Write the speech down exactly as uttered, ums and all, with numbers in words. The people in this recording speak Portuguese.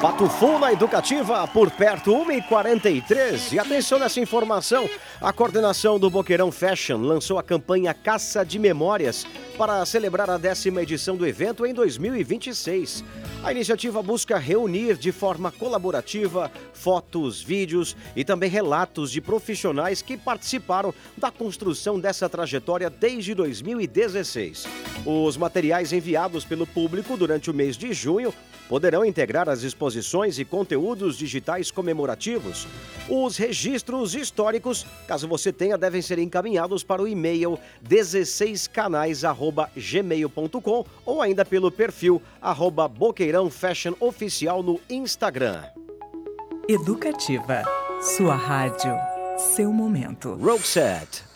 Pato Fu na Educativa, por perto, uma e quarenta e três. E atenção nessa informação, a coordenação do Boqueirão Fashion lançou a campanha Caça de Memórias para celebrar a décima edição do evento em dois mil e vinte e seis. A iniciativa busca reunir de forma colaborativa fotos, vídeos e também relatos de profissionais que participaram da construção dessa trajetória desde dois mil e dezesseis. Os materiais enviados pelo público durante o mês de junho poderão integrar as exposições e conteúdos digitais comemorativos. Os registros históricos, caso você tenha, devem ser encaminhados para o e-mail dezesseis canais arroba gmail ponto com ou ainda pelo perfil arroba Boqueirão Fashion Oficial no Instagram. Educativa, sua rádio, seu momento. Roxette.